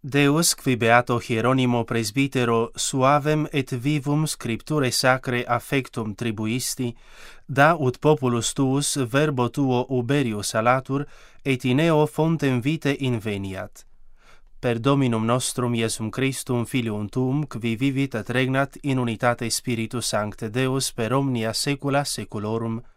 Deus, qui beato Hieronimo presbitero suavem et vivum scripturae sacrae affectum tribuisti, da ut populus tuus verbo tuo uberius alatur, et in eo fontem vitae inveniat. Per Dominum nostrum Iesum Christum, Filium tuum, qui vivit et regnat in unitate Spiritus Sancte Deus per omnia saecula saeculorum.